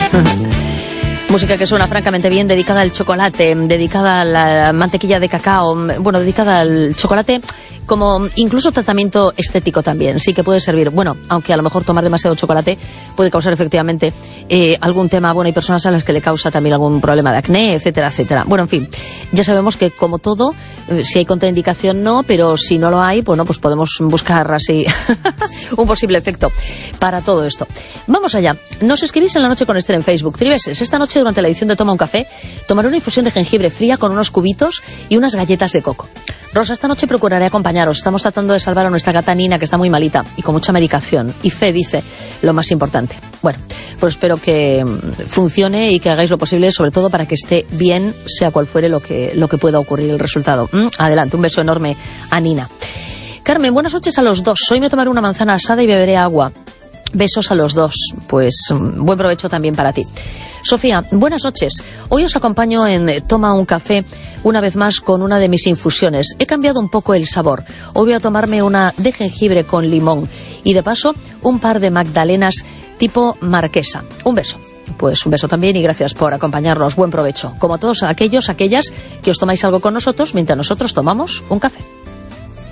Música que suena francamente bien, dedicada al chocolate, dedicada a la mantequilla de cacao, bueno, dedicada al chocolate como incluso tratamiento estético también, sí que puede servir. Bueno, aunque a lo mejor tomar demasiado chocolate puede causar efectivamente algún tema. Bueno, hay personas a las que le causa también algún problema de acné, etcétera, etcétera. Bueno, en fin, ya sabemos que como todo, si hay contraindicación no, pero si no lo hay, bueno, pues podemos buscar así un posible efecto para todo esto. Vamos allá. Nos escribís en La Noche con Esther en Facebook. Tribeses, esta noche durante la edición de Toma un Café, tomaré una infusión de jengibre fría con unos cubitos y unas galletas de coco. Rosa, esta noche procuraré acompañaros. Estamos tratando de salvar a nuestra gata Nina, que está muy malita y con mucha medicación. Y fe, dice, lo más importante. Bueno, pues espero que funcione y que hagáis lo posible, sobre todo para que esté bien, sea cual fuere lo que pueda ocurrir el resultado. Adelante, un beso enorme a Nina. Carmen, buenas noches a los dos. Hoy me tomaré una manzana asada y beberé agua. Besos a los dos. Pues buen provecho también para ti. Sofía, buenas noches. Hoy os acompaño en Toma un Café una vez más con una de mis infusiones. He cambiado un poco el sabor. Hoy voy a tomarme una de jengibre con limón y de paso un par de magdalenas tipo marquesa. Un beso. Pues un beso también y gracias por acompañarnos. Buen provecho. Como a todos aquellas que os tomáis algo con nosotros mientras nosotros tomamos un café.